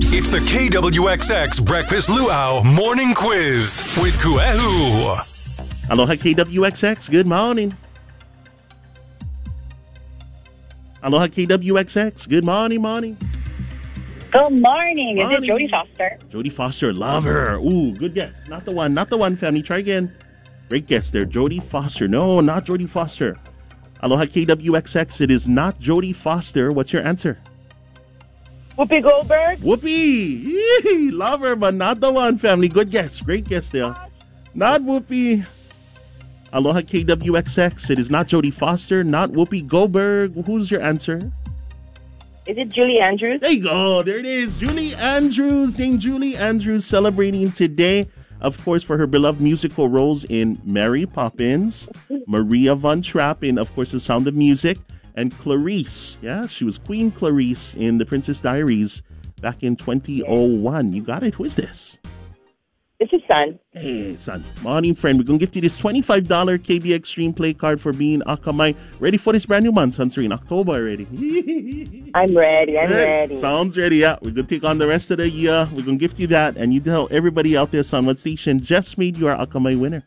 It's the KWXX Breakfast Luau Morning Quiz with Kuehu. Aloha KWXX, good morning. Aloha KWXX, good morning. Good morning. Is it Jodie Foster? Jodie Foster, love her. Ooh, good guess. Not the one, family. Try again. Great guess there. Jodie Foster. No, not Jodie Foster. Aloha KWXX, it is not Jodie Foster. What's your answer? Whoopi Goldberg? Whoopi. Yee, love her, but not the one, family. Good guess. Great guess there. Not Whoopi. Aloha KWXX, it is not Jodie Foster, not Whoopi Goldberg. Who's your answer? Is it Julie Andrews? There you go. There it is. Julie Andrews, named Julie Andrews, celebrating today, of course, for her beloved musical roles in Mary Poppins, Maria Von Trapp in, of course, The Sound of Music, and Clarice. Yeah, she was Queen Clarice in The Princess Diaries back in 2001. You got it. Who is this? This is Son. Hey, Son. Morning, friend. We're going to gift you this $25 KB Extreme Play card for being Akamai. Ready for this brand new month, Sunscreen. October already. I'm ready. Sounds ready, yeah. We're going to take on the rest of the year. We're going to gift you that. And you tell everybody out there, Son, what station just made you our Akamai winner.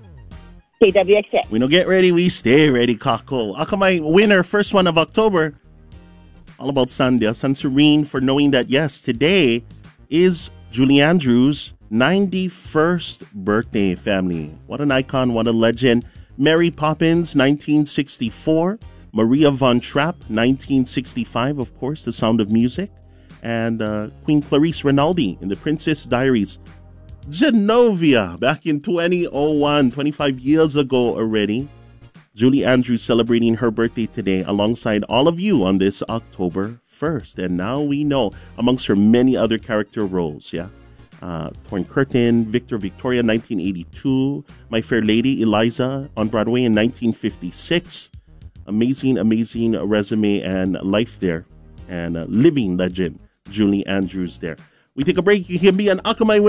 KWXX. We don't get ready, we stay ready, Kako. Akamai winner, first one of October. All about Sunday. Sun Serene for knowing that, yes, today is Julie Andrews' 91st birthday, family. What an icon, what a legend. Mary Poppins, 1964. Maria Von Trapp, 1965, of course, The Sound of Music. And Queen Clarice Rinaldi in The Princess Diaries. Genovia, back in 2001, 25 years ago already. Julie Andrews celebrating her birthday today alongside all of you on this October 1st. And now we know, amongst her many other character roles, yeah. Torn Curtain, Victoria, 1982. My Fair Lady, Eliza on Broadway in 1956. Amazing resume and life there. And living legend, Julie Andrews there. We take a break. You can be an Akamai winner.